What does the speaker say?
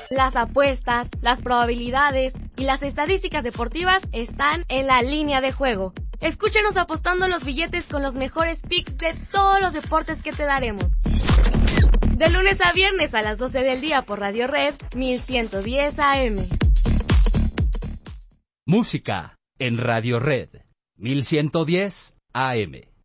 Las apuestas, las probabilidades y las estadísticas deportivas están en La Línea de Juego. Escúchenos apostando los billetes con los mejores picks de todos los deportes que te daremos. De lunes a viernes a las 12 del día por Radio Red 1110 AM. Música en Radio Red 1110 AM.